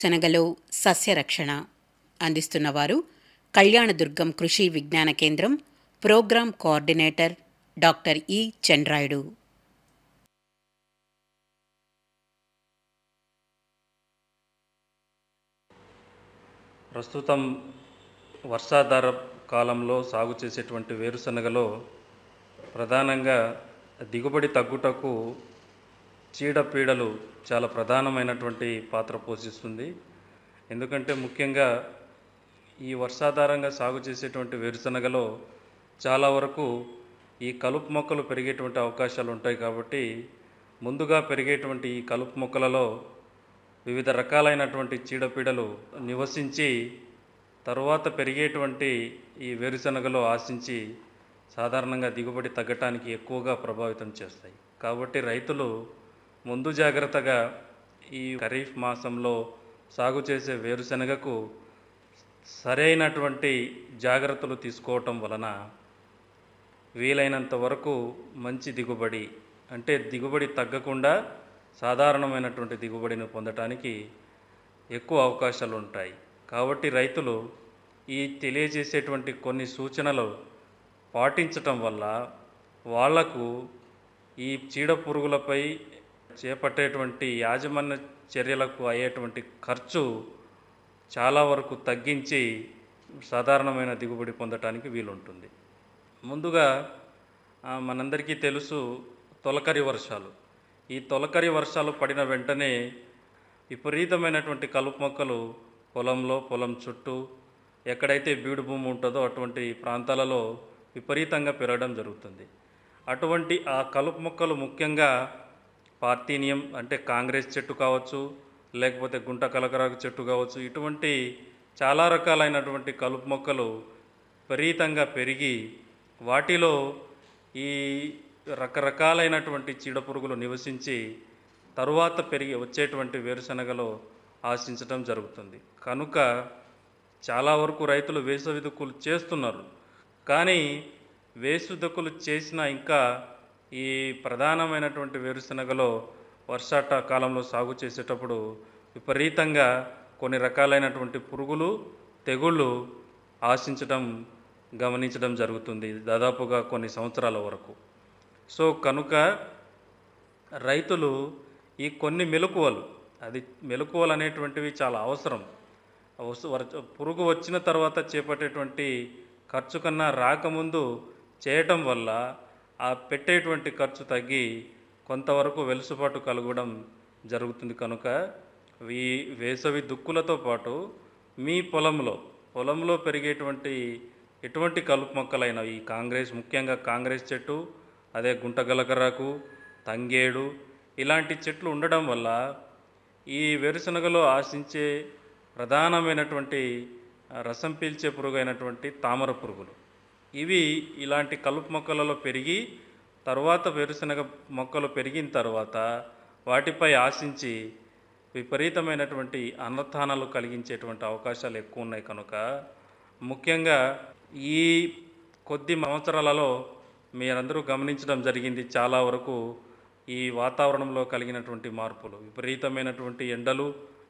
శనగలో సస్యరక్షణ అందిస్తున్నవారు కళ్యాణదుర్గం కృషి విజ్ఞాన కేంద్రం ప్రోగ్రాం కోఆర్డినేటర్ డాక్టర్ ఈ చంద్రాయుడు. ప్రస్తుతం వర్షాధార కాలంలో సాగు చేసేటువంటి వేరుశనగలో ప్రధానంగా దిగుబడి తగ్గుటకు చీడపీడలు చాలా ప్రధానమైనటువంటి పాత్ర పోషిస్తుంది. ఎందుకంటే ముఖ్యంగా ఈ వర్షాధారంగా సాగు చేసేటువంటి వేరుశనగలో చాలా వరకు ఈ కలుపు మొక్కలు పెరిగేటువంటి అవకాశాలు ఉంటాయి. కాబట్టి ముందుగా పెరిగేటువంటి ఈ కలుపు మొక్కలలో వివిధ రకాలైనటువంటి చీడపీడలు నివసించి తరువాత పెరిగేటువంటి ఈ వేరుశనగలో ఆశించి సాధారణంగా దిగుబడి తగ్గటానికి ఎక్కువగా ప్రభావితం చేస్తాయి. కాబట్టి రైతులు ముందు జాగ్రత్తగా ఈ ఖరీఫ్ మాసంలో సాగు చేసే వేరుశనగకు సరైనటువంటి జాగ్రత్తలు తీసుకోవటం వలన వీలైనంత వరకు మంచి దిగుబడి, అంటే దిగుబడి తగ్గకుండా సాధారణమైనటువంటి దిగుబడిని పొందటానికి ఎక్కువ అవకాశాలు ఉంటాయి. కాబట్టి రైతులు ఈ తెలియజేసేటువంటి కొన్ని సూచనలు పాటించటం వల్ల వాళ్లకు ఈ చీడ పురుగులపై చేపట్టేటువంటి యాజమాన్య చర్యలకు అయ్యేటువంటి ఖర్చు చాలా వరకు తగ్గించి సాధారణమైన దిగుబడి పొందటానికి వీలుంటుంది. ముందుగా మనందరికీ తెలుసు తొలకరి వర్షాలు. ఈ తొలకరి వర్షాలు పడిన వెంటనే విపరీతమైనటువంటి కలుపు మొక్కలు పొలం చుట్టూ ఎక్కడైతే బీడు భూమి ఉంటుందో అటువంటి ప్రాంతాలలో విపరీతంగా పెరగడం జరుగుతుంది. అటువంటి ఆ కలుపు మొక్కలు ముఖ్యంగా పార్థీనియం అంటే కాంగ్రెస్ చెట్టు కావచ్చు, లేకపోతే గుంట కలకరాకు చెట్టు కావచ్చు, ఇటువంటి చాలా రకాలైనటువంటి కలుపు మొక్కలు విపరీతంగా పెరిగి వాటిలో ఈ రకరకాలైనటువంటి చీడపురుగులు నివసించి తరువాత పెరిగి వచ్చేటువంటి వేరుశనగలో ఆశించడం జరుగుతుంది. కనుక చాలా వరకు రైతులు వేసవి దుక్కులు చేస్తున్నారు. కానీ వేసవి చేసినా ఇంకా ఈ ప్రధానమైనటువంటి వేరుశనగలో కాలంలో సాగు చేసేటప్పుడు విపరీతంగా కొన్ని రకాలైనటువంటి పురుగులు, తెగుళ్ళు ఆశించడం గమనించడం జరుగుతుంది దాదాపుగా కొన్ని సంవత్సరాల వరకు. సో కనుక రైతులు ఈ కొన్ని మెలకువలు అనేటువంటివి చాలా అవసరం. పురుగు వచ్చిన తర్వాత చేపట్టేటువంటి ఖర్చు కన్నా రాకముందు చేయటం వల్ల ఆ పెట్టేటువంటి ఖర్చు తగ్గి కొంతవరకు వెలుసుబాటు కలగడం జరుగుతుంది. కనుక ఈ వేసవి దుక్కులతో పాటు మీ పొలంలో పెరిగేటువంటి ఎటువంటి కలుపు మొక్కలైన ఈ ముఖ్యంగా కాంగ్రెస్ చెట్టు, అదే గుంటగలకరాకు, తంగేడు ఇలాంటి చెట్లు ఉండడం వల్ల ఈ వేరుశనగలో ఆశించే ప్రధానమైనటువంటి రసం పీల్చే పురుగు అయినటువంటి తామర పురుగులు ఇవి ఇలాంటి కలుపు మొక్కలలో పెరిగి తర్వాత వేరుశనగ మొక్కలు పెరిగిన తర్వాత వాటిపై ఆశించి విపరీతమైనటువంటి అనర్థానాలు కలిగించేటువంటి అవకాశాలు ఎక్కువ ఉన్నాయి. కనుక ముఖ్యంగా ఈ కొద్ది సంవత్సరాలలో మీరందరూ గమనించడం జరిగింది, చాలా వరకు ఈ వాతావరణంలో కలిగినటువంటి మార్పులు, విపరీతమైనటువంటి ఎండలు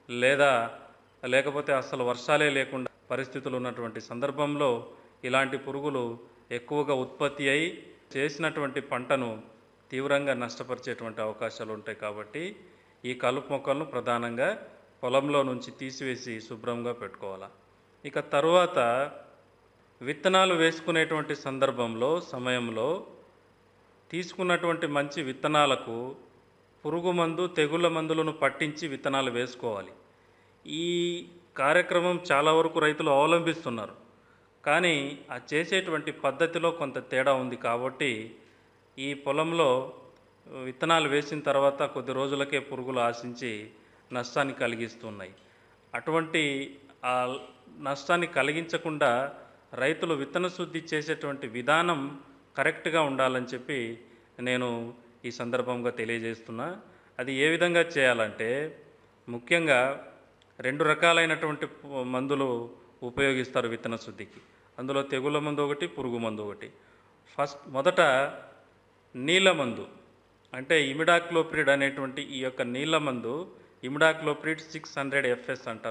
లేకపోతే అసలు వర్షాలే లేకుండా పరిస్థితులు ఉన్నటువంటి సందర్భంలో ఇలాంటి పురుగులు ఎక్కువగా ఉత్పత్తి అయి చేసినటువంటి పంటను తీవ్రంగా నష్టపరిచేటువంటి అవకాశాలు ఉంటాయి. కాబట్టి ఈ కలుపు మొక్కలను ప్రధానంగా పొలంలో నుంచి తీసివేసి శుభ్రంగా పెట్టుకోవాలి. ఇక తరువాత విత్తనాలు వేసుకునేటువంటి సమయంలో తీసుకున్నటువంటి మంచి విత్తనాలకు పురుగు మందు, తెగుళ్ళ మందులను పట్టించి విత్తనాలు వేసుకోవాలి. ఈ కార్యక్రమం చాలా వరకు రైతులు అవలంబిస్తున్నారు. కానీ ఆ చేసేటువంటి పద్ధతిలో కొంత తేడా ఉంది. కాబట్టి ఈ పొలంలో విత్తనాలు వేసిన తర్వాత కొద్ది రోజులకే పురుగులు ఆశించి నష్టాన్ని కలిగిస్తున్నాయి. అటువంటి ఆ నష్టాన్ని కలిగించకుండా రైతులు విత్తన శుద్ధి చేసేటువంటి విధానం కరెక్ట్గా ఉండాలని చెప్పి నేను ఈ సందర్భంగా తెలియజేస్తున్నా. అది ఏ విధంగా చేయాలంటే ముఖ్యంగా 2 రకాలైనటువంటి మందులు ఉపయోగిస్తారు విత్తన శుద్ధికి. అందులో తెగుళ్ళ మందు ఒకటి, పురుగు మందు ఒకటి. మొదట నీళ్ళ మందు అంటే ఇమిడాక్లోప్రిడ్ అనేటువంటి ఈ యొక్క నీళ్ళ మందు ఇమిడాక్లోప్రిడ్ 600 FS అంటారు.